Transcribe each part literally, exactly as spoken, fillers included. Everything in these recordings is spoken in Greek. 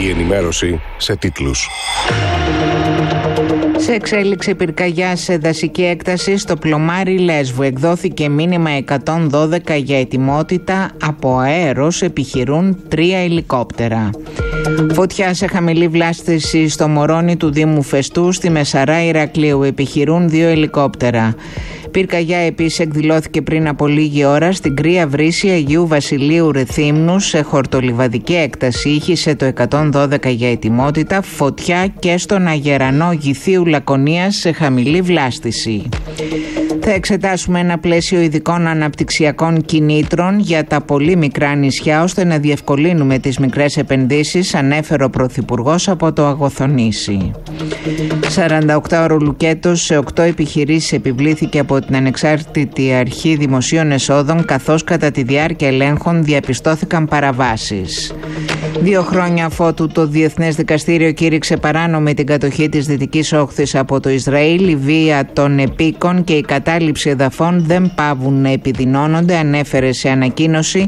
Η ενημέρωση σε τίτλους. Σε εξέλιξη πυρκαγιά σε δασική έκταση στο πλωμάρι Λέσβου. Εκδόθηκε μήνυμα εκατόν δώδεκα για ετοιμότητα. Από αέρος επιχειρούν τρία ελικόπτερα. Φωτιά σε χαμηλή βλάστηση στο Μωρόνι του Δήμου Φεστού. Στη Μεσαρά Ηρακλείου επιχειρούν δύο ελικόπτερα. Πυρκαγιά επίσης εκδηλώθηκε πριν από λίγη ώρα στην Κρύα Βρύση Αγίου Βασιλείου Ρεθύμνου σε χορτολιβαδική έκταση. Ήχησε το εκατόν δώδεκα για ετοιμότητα. Φωτιά και στον Αγερανό Γηθίου Λακωνίας σε χαμηλή βλάστηση. Θα εξετάσουμε ένα πλαίσιο ειδικών αναπτυξιακών κινήτρων για τα πολύ μικρά νησιά ώστε να διευκολύνουμε τις μικρές επενδύσεις, ανέφερε ο Πρωθυπουργός από το Αγοθονήσι. σαρανταοκτάωρο λουκέτος σε οκτώ επιχειρήσεις επιβλήθηκε από την Ανεξάρτητη Αρχή Δημοσίων Εσόδων, καθώς κατά τη διάρκεια ελέγχων διαπιστώθηκαν παραβάσεις. Δύο χρόνια αφότου το Διεθνές Δικαστήριο κήρυξε παράνομη την κατοχή της Δυτικής Όχθης από το Ισραήλ, η βία των επίκων και η κατάληψη εδαφών δεν παύουν να επιδεινώνονται, ανέφερε σε ανακοίνωση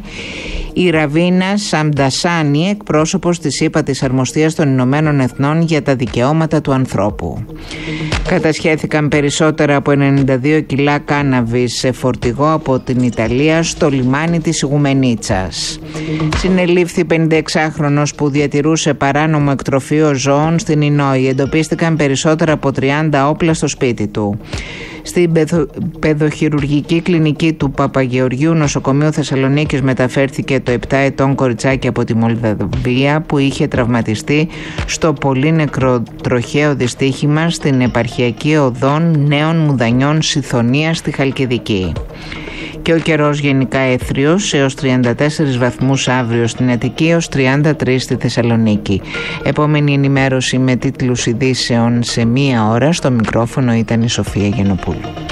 η Ραβίνα Σαμντασάνη, εκπρόσωπος της ΥΠΑ της Αρμοστίας των Ηνωμένων Εθνών για τα Δικαιώματα του Ανθρώπου. Κατασχέθηκαν περισσότερα από ενενήντα δύο κιλά κάναβης σε φορτηγό από την Ιταλία στο λιμάνι της Ιγουμενίτσας. Συνελήφθη πενηνταεξάχρονος που διατηρούσε παράνομο εκτροφείο ζώων στην Ινόη. Εντοπίστηκαν περισσότερα από τριάντα όπλα στο σπίτι του. Στην παιδο, παιδοχειρουργική κλινική του Παπαγεωργίου Νοσοκομείου Θεσσαλονίκης μεταφέρθηκε το επτά ετών κοριτσάκι από τη Μολδαβία που είχε τραυματιστεί στο πολύ νεκροτροχαίο δυστύχημα στην επαρχιακή οδόν Νέων Μουδανιών Συθωνίας στη Χαλκιδική. Και ο καιρός γενικά έθριος έως τριάντα τέσσερις βαθμούς αύριο στην Αττική, έως τριάντα τρεις στη Θεσσαλονίκη. Επόμενη ενημέρωση με τίτλους ειδήσεων σε μία ώρα. Στο μικρόφωνο ήταν η Σοφία Γενοπούλου.